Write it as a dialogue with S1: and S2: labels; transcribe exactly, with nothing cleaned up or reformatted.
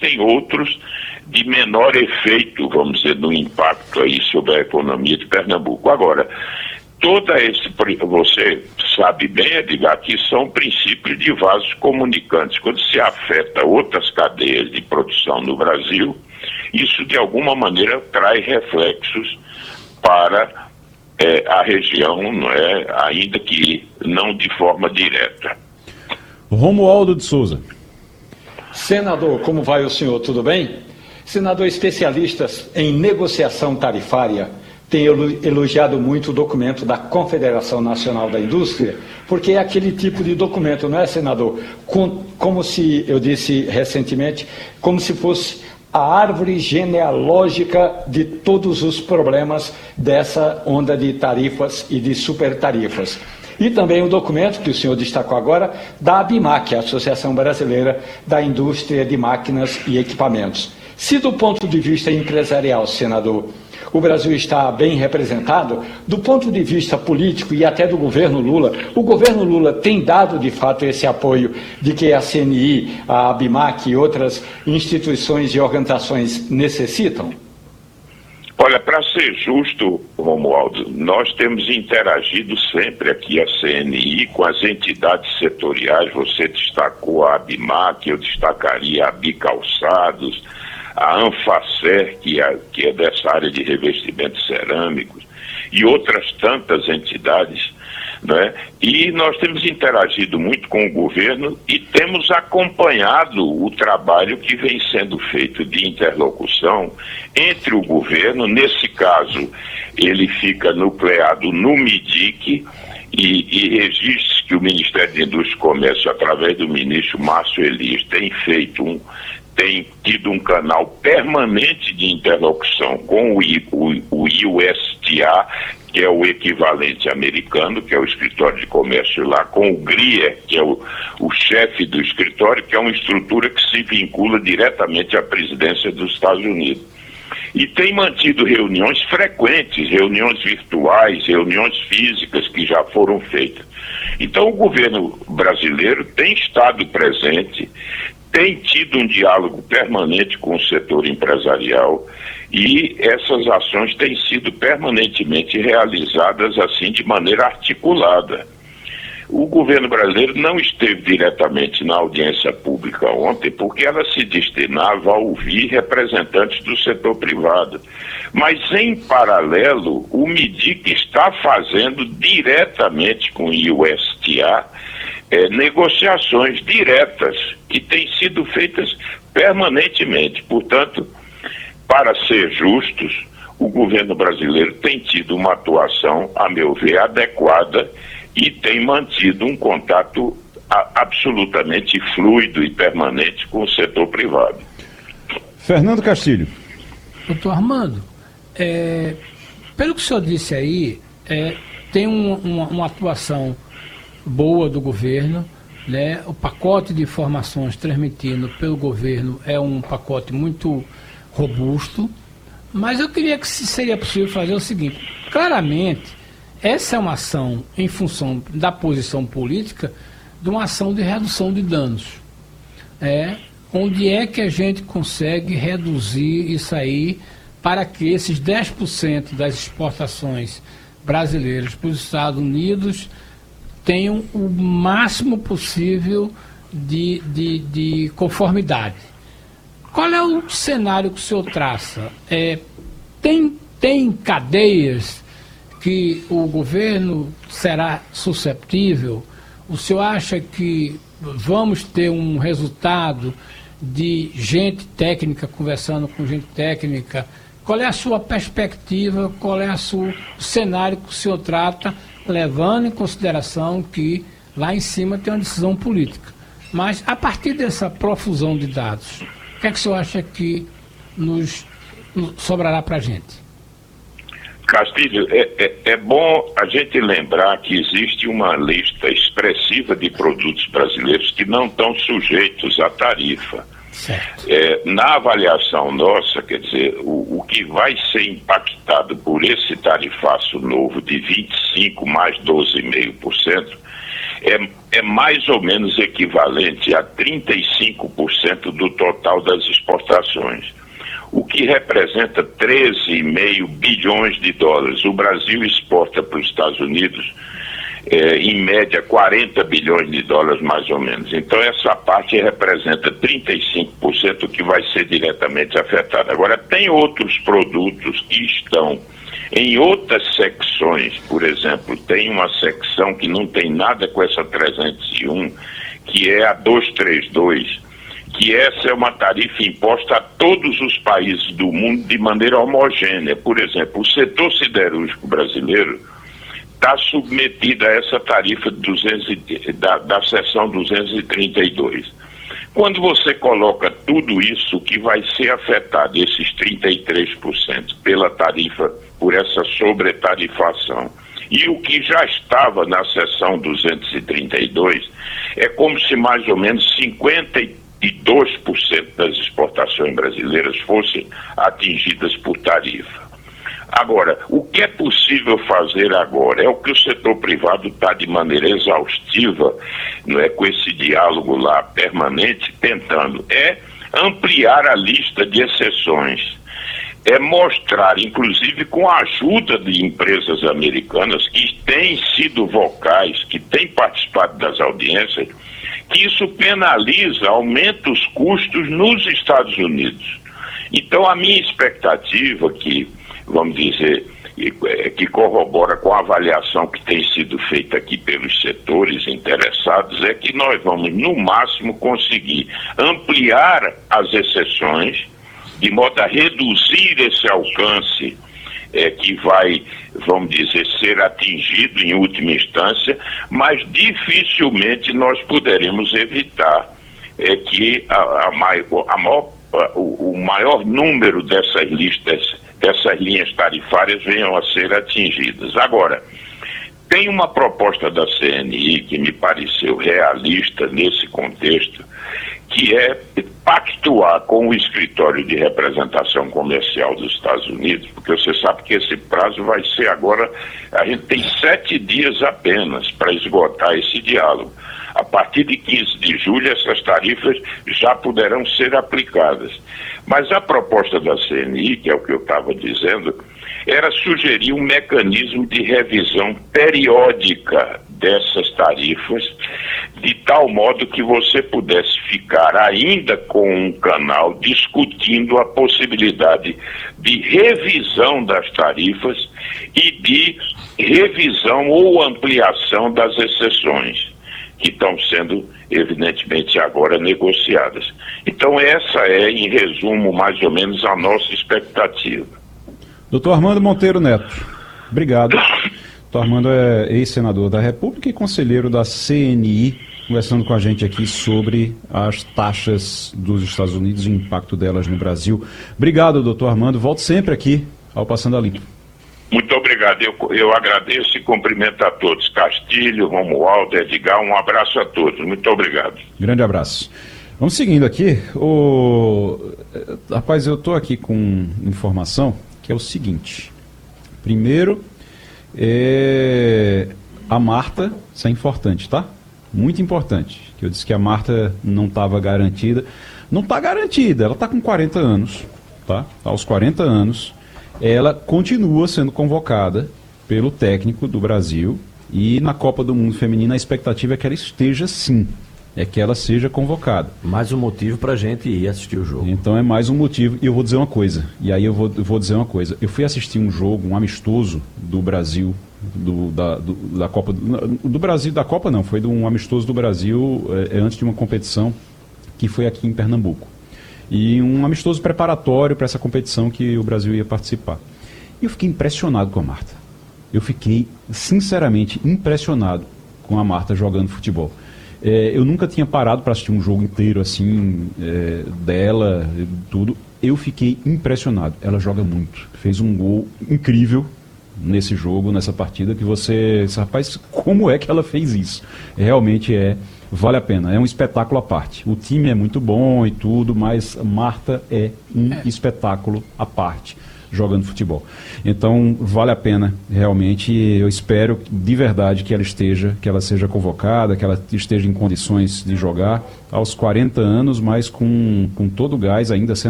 S1: existem outros de menor efeito, vamos dizer, no impacto aí sobre a economia de Pernambuco. Agora, toda esse, você sabe bem, Edgar, que são princípios de vasos comunicantes. Quando se afeta outras cadeias de produção no Brasil, isso de alguma maneira traz reflexos para é, a região, não é? Ainda que não de forma direta.
S2: Romualdo de Souza.
S3: Senador, como vai o senhor? Tudo bem? Senador, especialistas em negociação tarifária têm elogiado muito o documento da Confederação Nacional da Indústria, porque é aquele tipo de documento, não é, senador? Com, como se, eu disse recentemente, como se fosse a árvore genealógica de todos os problemas dessa onda de tarifas e de supertarifas. E também o documento que o senhor destacou agora da ABIMAQ, a Associação Brasileira da Indústria de Máquinas e Equipamentos. Se do ponto de vista empresarial, senador, o Brasil está bem representado, do ponto de vista político e até do governo Lula, o governo Lula tem dado de fato esse apoio de que a C N I, a ABIMAQ e outras instituições e organizações necessitam?
S1: Olha, para ser justo, Romualdo, nós temos interagido sempre aqui a C N I com as entidades setoriais. Você destacou a ABIMAQ, eu destacaria a Bicalçados, a Anfacer, que é, que é dessa área de revestimentos cerâmicos, e outras tantas entidades, né? E nós temos interagido muito com o governo e temos acompanhado o trabalho que vem sendo feito de interlocução entre o governo. Nesse caso, ele fica nucleado no MIDIC, e, e registros que o Ministério da Indústria e Comércio, através do ministro Márcio Elias, tem feito um tem tido um canal permanente de interlocução com o, I, o, o U S T A, que é o equivalente americano, que é o escritório de comércio lá, com o GRIE, que é o, o chefe do escritório, que é uma estrutura que se vincula diretamente à presidência dos Estados Unidos. E tem mantido reuniões frequentes, reuniões virtuais, reuniões físicas que já foram feitas. Então o governo brasileiro tem estado presente, tem tido um diálogo permanente com o setor empresarial e essas ações têm sido permanentemente realizadas assim de maneira articulada. O governo brasileiro não esteve diretamente na audiência pública ontem porque ela se destinava a ouvir representantes do setor privado. Mas, em paralelo, o MIDIC está fazendo diretamente com o U S T A É, negociações diretas que têm sido feitas permanentemente. Portanto, para ser justos, o governo brasileiro tem tido uma atuação, a meu ver, adequada e tem mantido um contato a, absolutamente fluido e permanente com o setor privado.
S2: Fernando Castilho.
S4: Doutor Armando, é, pelo que o senhor disse aí, é, tem um, uma, uma atuação boa do governo, né? O pacote de informações transmitido pelo governo é um pacote muito robusto, mas eu queria que se seria possível fazer o seguinte: claramente, essa é uma ação em função da posição política de uma ação de redução de danos. É, onde é que a gente consegue reduzir isso aí para que esses dez por cento das exportações brasileiras para os Estados Unidos tenham o máximo possível de, de, de conformidade? Qual é o cenário que o senhor traça? É, tem, tem cadeias que o governo será susceptível? O senhor acha que vamos ter um resultado de gente técnica conversando com gente técnica? Qual é a sua perspectiva, qual é a sua, o cenário que o senhor trata, levando em consideração que lá em cima tem uma decisão política? Mas a partir dessa profusão de dados, o que é que o senhor acha que nos, nos sobrará para a gente?
S1: Castilho, é, é, é bom a gente lembrar que existe uma lista expressiva de produtos brasileiros que não estão sujeitos à tarifa. É, na avaliação nossa, quer dizer, o, o que vai ser impactado por esse tarifaço novo de vinte e cinco mais doze vírgula cinco por cento é, é mais ou menos equivalente a trinta e cinco por cento do total das exportações, o que representa treze vírgula cinco bilhões de dólares. O Brasil exporta para os Estados Unidos, é, em média, quarenta bilhões de dólares, mais ou menos. Então, essa parte representa trinta e cinco por cento que vai ser diretamente afetada. Agora, tem outros produtos que estão em outras secções. Por exemplo, tem uma secção que não tem nada com essa trezentos e um, que é a duzentos e trinta e dois, que essa é uma tarifa imposta a todos os países do mundo de maneira homogênea. Por exemplo, o setor siderúrgico brasileiro está submetido a essa tarifa de duzentos, da, da seção duzentos e trinta e dois. Quando você coloca tudo isso que vai ser afetado, esses trinta e três por cento, pela tarifa, por essa sobretarifação, e o que já estava na seção duzentos e trinta e dois, é como se mais ou menos cinquenta e dois por cento das exportações brasileiras fossem atingidas por tarifa. Agora, o que é possível fazer agora? É o que o setor privado está de maneira exaustiva, não é, com esse diálogo lá permanente, tentando, é ampliar a lista de exceções, é mostrar, inclusive com a ajuda de empresas americanas que têm sido vocais, que têm participado das audiências, que isso penaliza, aumenta os custos nos Estados Unidos. Então, a minha expectativa que, vamos dizer, que corrobora com a avaliação que tem sido feita aqui pelos setores interessados, é que nós vamos, no máximo, conseguir ampliar as exceções, de modo a reduzir esse alcance é, que vai, vamos dizer, ser atingido em última instância, mas dificilmente nós poderemos evitar é, que a, a, a maior, o, o maior número dessas listas, dessas linhas tarifárias venham a ser atingidas. Agora, tem uma proposta da C N I que me pareceu realista nesse contexto, que é pactuar com o Escritório de Representação Comercial dos Estados Unidos, porque você sabe que esse prazo vai ser agora, a gente tem sete dias apenas para esgotar esse diálogo. A partir de quinze de julho, essas tarifas já poderão ser aplicadas. Mas a proposta da C N I, que é o que eu estava dizendo, era sugerir um mecanismo de revisão periódica dessas tarifas, de tal modo que você pudesse ficar ainda com um canal discutindo a possibilidade de revisão das tarifas e de revisão ou ampliação das exceções, que estão sendo, evidentemente, agora negociadas. Então, essa é, em resumo, mais ou menos a nossa expectativa.
S2: Doutor Armando Monteiro Neto, obrigado. Doutor Armando é ex-senador da República e conselheiro da C N I, conversando com a gente aqui sobre as taxas dos Estados Unidos e o impacto delas no Brasil. Obrigado, doutor Armando. Volto sempre aqui ao Passando a Limpo.
S1: Muito obrigado. Eu, eu agradeço e cumprimento a todos. Castilho, Romualdo, Edgar, um abraço a todos. Muito obrigado.
S2: Grande abraço. Vamos seguindo aqui. O... Rapaz, eu estou aqui com informação que é o seguinte. Primeiro, é... a Marta, isso é importante, tá? Muito importante. Que eu disse que a Marta não estava garantida. Não está garantida, ela está com quarenta anos, tá? Aos quarenta anos, ela continua sendo convocada pelo técnico do Brasil e na Copa do Mundo Feminina a expectativa é que ela esteja sim, é que ela seja convocada.
S5: Mais um motivo para a gente ir assistir o jogo.
S2: Então é mais um motivo, e eu vou dizer uma coisa, e aí eu vou, eu vou dizer uma coisa, eu fui assistir um jogo, um amistoso do Brasil, do, da, do, da Copa, do, do Brasil, da Copa não, foi de um amistoso do Brasil é, antes de uma competição que foi aqui em Pernambuco. E um amistoso preparatório para essa competição que o Brasil ia participar. E eu fiquei impressionado com a Marta. Eu fiquei, sinceramente, impressionado com a Marta jogando futebol. É, eu nunca tinha parado para assistir um jogo inteiro assim, é, dela, tudo. Eu fiquei impressionado. Ela joga muito. Fez um gol incrível nesse jogo, nessa partida, que você... Rapaz, como é que ela fez isso? Realmente é... Vale a pena, é um espetáculo à parte. O time é muito bom e tudo, mas Marta é um é. espetáculo à parte. jogando futebol. Então, vale a pena, realmente, eu espero de verdade que ela esteja, que ela seja convocada, que ela esteja em condições de jogar aos quarenta anos, mas com, com todo o gás ainda sendo